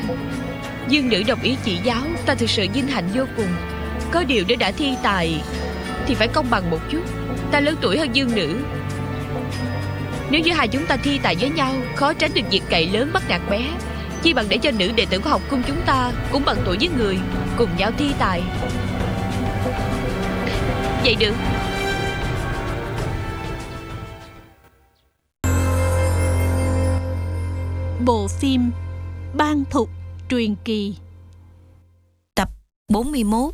Dương nữ đồng ý chỉ giáo, ta thực sự vinh hạnh vô cùng. Có điều nếu đã thi tài thì phải công bằng một chút. Ta lớn tuổi hơn Dương nữ. Nếu như hai chúng ta thi tài với nhau, khó tránh được việc cậy lớn bắt nạt bé. Chi bằng để cho nữ đệ tử của học cung chúng ta cũng bằng tuổi với người, cùng nhau thi tài. Vậy được. Bộ phim Ban Thục Truyền Kỳ, tập 41.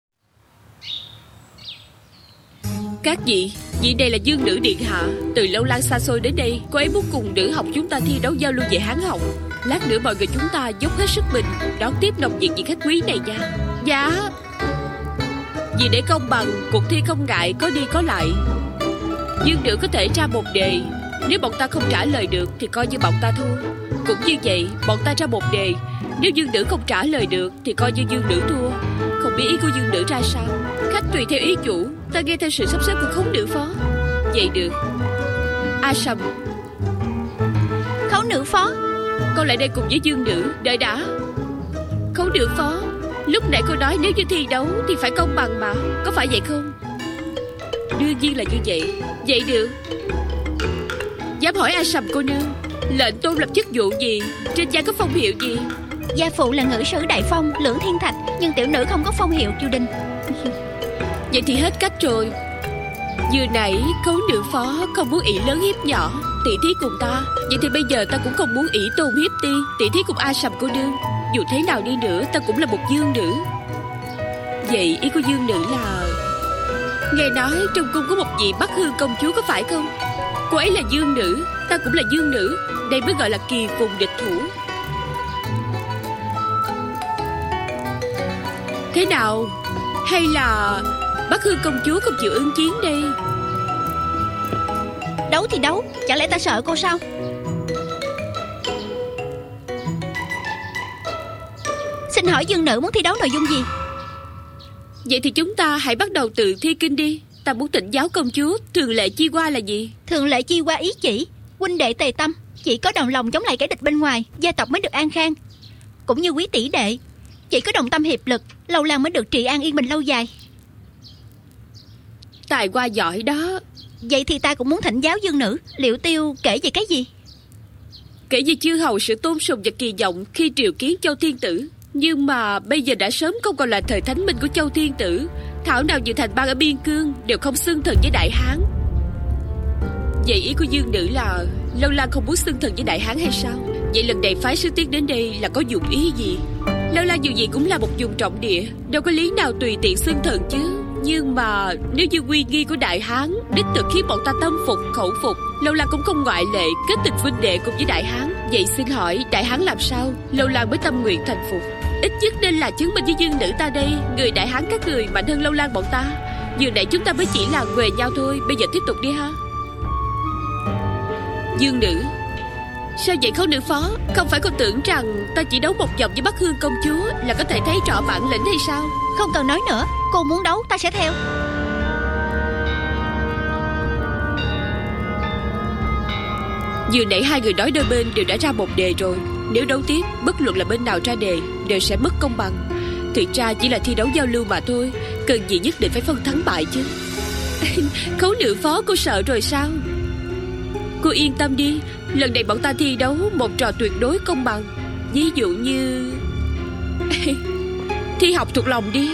Các vị đây là Dương nữ điện hạ. Từ lâu lan xa xôi đến đây, cô ấy muốn cùng nữ học chúng ta thi đấu giao lưu về Hán học. Lát nữa mọi người chúng ta dốc hết sức mình đón tiếp nồng nhiệt vị khách quý này nha. Dạ. Vì để công bằng, cuộc thi không ngại có đi có lại. Dương nữ có thể ra một đề. Nếu bọn ta không trả lời được thì coi như bọn ta thua. Cũng như vậy, bọn ta ra một đề. Nếu Dương nữ không trả lời được thì coi như Dương nữ thua. Không biết ý của Dương nữ ra sao. Khách tùy theo ý chủ, ta nghe theo sự sắp xếp của khấu nữ phó. Vậy được. A Sầm, Khấu nữ phó, con lại đây cùng với Dương nữ. Đợi đã. Khấu nữ phó, lúc nãy cô nói nếu như thi đấu thì phải công bằng mà, có phải vậy không? Đương nhiên là như vậy. Vậy được. Dám hỏi A Sầm cô nương, lệnh tôn lập chức vụ gì, trên gia có phong hiệu gì? gia phụ là ngự sử Đại Phong, Lưỡng Thiên Thạch, nhưng tiểu nữ không có phong hiệu triều đình. Vậy thì hết cách rồi. Vừa nãy khấu nữ phó không muốn ỷ lớn hiếp nhỏ, tỷ thí cùng ta. Vậy thì bây giờ ta cũng không muốn ỷ tôn hiếp ti, tỷ thí cùng A Sầm cô nương. Dù thế nào đi nữa ta cũng là một dương nữ. Vậy ý của dương nữ là... Nghe nói trong cung có một vị Bắc Hương công chúa có phải không? Cô ấy là dương nữ, ta cũng là dương nữ. Đây mới gọi là kỳ cùng địch thủ. Thế nào? Hay là Bắc Hương công chúa không chịu ứng chiến đây? Đấu thì đấu, chẳng lẽ ta sợ cô sao? Xin hỏi dương nữ muốn thi đấu nội dung gì? Vậy thì chúng ta hãy bắt đầu từ thi kinh đi. Ta muốn thỉnh giáo công chúa, thường lệ chi qua là gì? Thường lệ chi qua ý chỉ, huynh đệ tề tâm, chỉ có đồng lòng chống lại kẻ địch bên ngoài, gia tộc mới được an khang. Cũng như quý tỷ đệ, chỉ có đồng tâm hiệp lực, lâu lan mới được trị an yên bình lâu dài. Tài qua giỏi đó. Vậy thì ta cũng muốn thỉnh giáo dương nữ. Liệu tiêu kể về cái gì? Kể về chư hầu sự tôn sùng và kỳ vọng khi triều kiến Châu Thiên Tử. Nhưng mà bây giờ đã sớm không còn là thời thánh minh của Châu Thiên Tử. Thảo nào dự thành bang ở biên cương đều không xưng thần với Đại Hán. Vậy ý của dương nữ là Lâu Lan không muốn xưng thần với Đại Hán hay sao? Vậy lần này phái sứ tiết đến đây là có dụng ý gì? Lâu Lan dù gì cũng là một vùng trọng địa, đâu có lý nào tùy tiện xưng thần chứ. Nhưng mà nếu như uy nghi của Đại Hán đích thực khiến bọn ta tâm phục khẩu phục, Lâu Lan cũng không ngoại lệ, kết tình huynh đệ cùng với Đại Hán. Vậy xin hỏi Đại Hán làm sao Lâu Lan mới tâm nguyện thành phục? Ít nhất nên là chứng minh với dương nữ ta đây, người Đại Hán các người mạnh hơn Lâu Lan bọn ta. Vừa nãy chúng ta mới chỉ là quề nhau thôi, bây giờ tiếp tục đi ha. Dương nữ, sao vậy khấu nữ phó? Không phải con tưởng rằng ta chỉ đấu một vòng với Bắc Hương công chúa là có thể thấy rõ bản lĩnh hay sao? Không cần nói nữa, cô muốn đấu ta sẽ theo. Vừa nãy hai người nói đôi bên đều đã ra một đề rồi. Nếu đấu tiếp, bất luận là bên nào ra đề đều sẽ mất công bằng. Thực ra chỉ là thi đấu giao lưu mà thôi, cần gì nhất định phải phân thắng bại chứ. Khấu nữ phó cô sợ rồi sao? Cô yên tâm đi, lần này bọn ta thi đấu một trò tuyệt đối công bằng. Ví dụ như thi học thuộc lòng đi.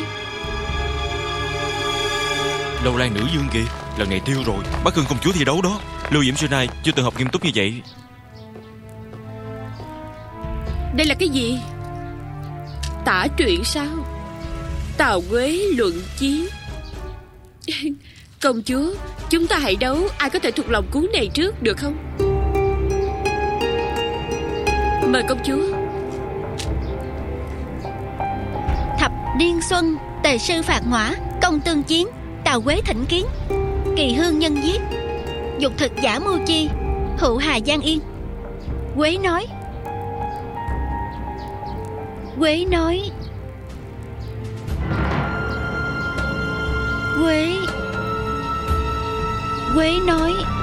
Lâu Lan nữ dương kìa, lần này tiêu rồi. Bắc Hương công chúa thi đấu đó. Lưu Diễm xưa nay chưa từng học nghiêm túc như vậy. Đây là cái gì? Tả truyện sao? Tào Quế luận chiến. Công chúa, chúng ta hãy đấu ai có thể thuộc lòng cuốn này trước được không? Mời công chúa. Thập niên xuân, tề sư phạt hỏa, công tương chiến, Tào Quế thỉnh kiến, kỳ hương nhân giết, dục thực giả mưu chi, hữu hà giang yên. Quế nói. Quế nói. Quế nói.